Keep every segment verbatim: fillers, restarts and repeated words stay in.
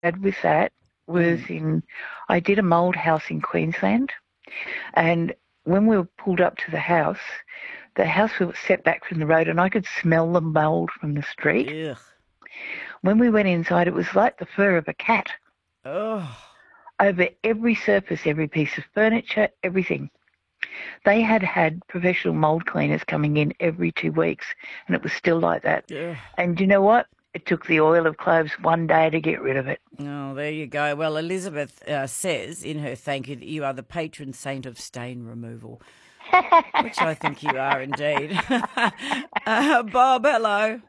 had with that was Mm. in, I did a mould house in Queensland, and when we were pulled up to the house, the house was set back from the road, and I could smell the mould from the street. Ugh. When we went inside, it was like the fur of a cat Oh. over every surface, every piece of furniture, everything. They had had professional mould cleaners coming in every two weeks, and it was still like that. Ugh. And you know what? It took the oil of cloves one day to get rid of it. Oh, there you go. Well, Elizabeth uh, says in her thank you that you are the patron saint of stain removal, which I think you are indeed. uh, Bob, hello.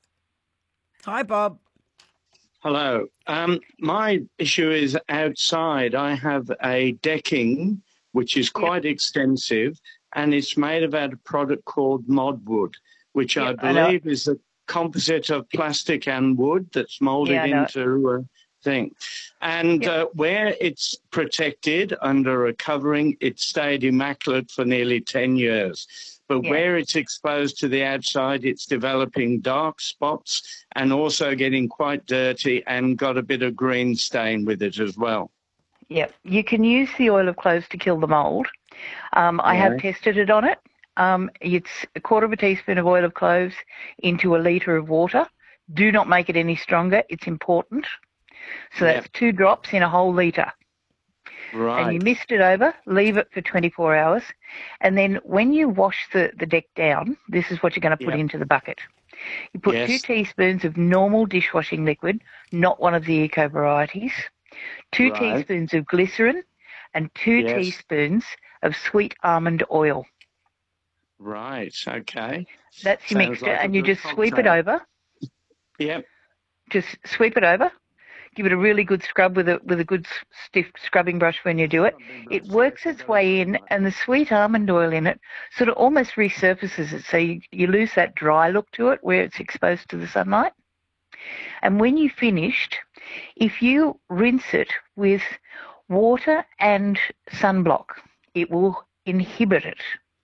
Hi, Bob. Hello. Um, my issue is outside. I have a decking which is Yep. quite extensive, and it's made of a product called Modwood, which I Yep, I know. believe is a composite of plastic and wood that's molded Yeah, I know. into a thing. And Yep. uh, where it's protected under a covering, it stayed immaculate for nearly ten years. But Yeah. where it's exposed to the outside, it's developing dark spots and also getting quite dirty and got a bit of green stain with it as well. Yep. You can use the oil of cloves to kill the mould. Um, I have Right. tested it on it. Um, it's a quarter of a teaspoon of oil of cloves into a litre of water. Do not make it any stronger. It's important. So Yep. that's two drops in a whole litre. And Right. you mist it over, leave it for twenty-four hours. And then when you wash the, the deck down, this is what you're going to put Yep. into the bucket. You put two Yes. teaspoons of normal dishwashing liquid, not one of the eco varieties, two Right. teaspoons of glycerin, and two Yes. teaspoons of sweet almond oil. Right. Okay. That's your Sounds mixture, like a and you good just sweep it cocktail. over. Yep. Just sweep it over. Give it a really good scrub with a with a good s- stiff scrubbing brush when you do it. It works its way in, and the sweet almond oil in it sort of almost resurfaces it, so you, you lose that dry look to it where it's exposed to the sunlight. And when you've finished, if you rinse it with water and sunblock, it will inhibit it.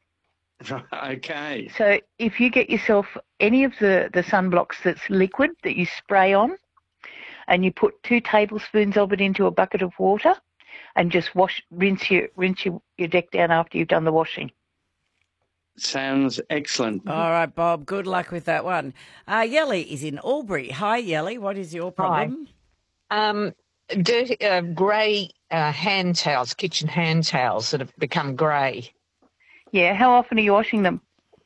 Okay. So if you get yourself any of the, the sunblocks that's liquid that you spray on, and you put two tablespoons of it into a bucket of water and just wash, rinse your rinse your, your deck down after you've done the washing. Sounds excellent. All right, Bob. Good luck with that one. Uh, Yelly is in Albury. Hi, Yelly. What is your problem? Um, dirty, uh, grey uh, hand towels, kitchen hand towels that have become grey. Yeah, how often are you washing them?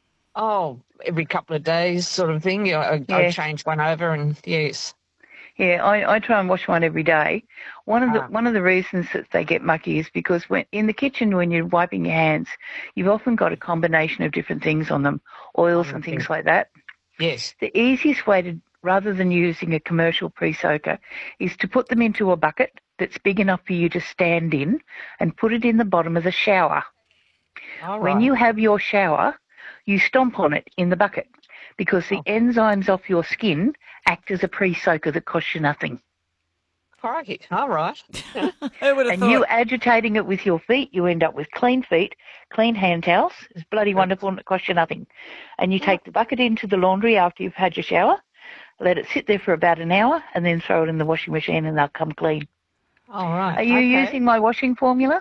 Oh, every couple of days sort of thing. I, I, Yeah. I change one over and yes. Yeah, I, I try and wash one every day. One of the Ah. one of the reasons that they get mucky is because when in the kitchen when you're wiping your hands, you've often got a combination of different things on them, oils and things Okay. like that. Yes. The easiest way to, rather than using a commercial pre-soaker, is to put them into a bucket that's big enough for you to stand in and put it in the bottom of the shower. All When right. you have your shower, you stomp on it in the bucket because the Oh. enzymes off your skin act as a pre-soaker that costs you nothing. Crikey. All right. Who would have And thought? you agitating it with your feet, you end up with clean feet, clean hand towels. It's bloody wonderful and it costs you nothing. And you take the bucket into the laundry after you've had your shower, let it sit there for about an hour, and then throw it in the washing machine and they'll come clean. All right. Are you okay. using my washing formula?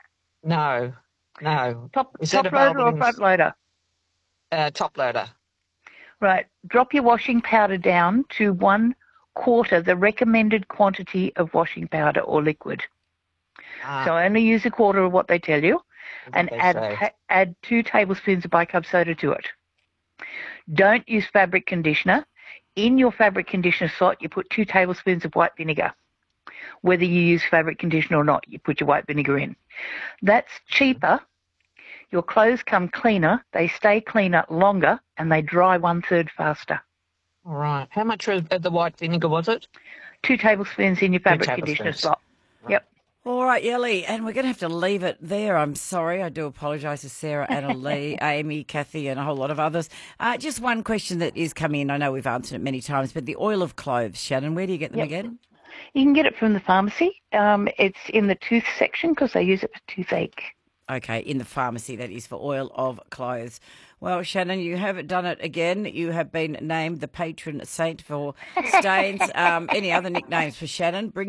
No. No. Top, Is that top loader available or in front loader? uh, top loader? Right. Drop your washing powder down to one quarter the recommended quantity of washing powder or liquid. Ah, So only use a quarter of what they tell you, what and they add say. ta- add two tablespoons of bicarb soda to it. Don't use fabric conditioner. In your fabric conditioner slot, you put two tablespoons of white vinegar. Whether you use fabric conditioner or not, you put your white vinegar in. That's cheaper. Your clothes come cleaner, they stay cleaner longer, and they dry one third faster. All right. How much of of the white vinegar was it? Two tablespoons in your fabric conditioner tablespoons. slot. Yep. All right, Yelly, and we're going to have to leave it there. I'm sorry. I do apologise to Sarah, Anna Lee, Amy, Kathy, and a whole lot of others. Uh, just one question that is coming in. I know we've answered it many times, but the oil of cloves, Shannon, where do you get them Yep. again? You can get it from the pharmacy. Um, it's in the tooth section because they use it for toothache. Okay, in the pharmacy, that is, for oil of clothes. Well, Shannon, you have done it again. You have been named the patron saint for stains. Um, any other nicknames for Shannon? Bring